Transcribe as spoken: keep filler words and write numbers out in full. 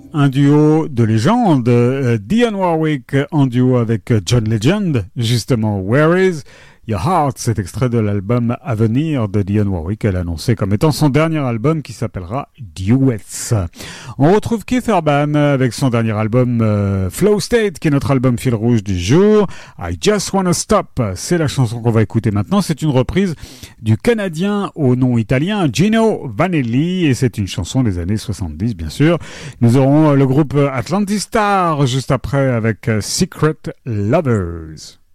un duo de légende, euh, Dionne Warwick en duo avec John Legend, justement Where Is Your Heart, cet extrait de l'album à venir de Dionne Warwick, elle a annoncé comme étant son dernier album qui s'appellera Duets. On retrouve Keith Urban avec son dernier album euh, Flow State, qui est notre album fil rouge du jour. I Just Wanna Stop, c'est la chanson qu'on va écouter maintenant. C'est une reprise du Canadien au nom italien Gino Vanelli, et c'est une chanson des années soixante-dix, bien sûr. Nous aurons le groupe Atlantic Starr juste après avec Secret Lovers.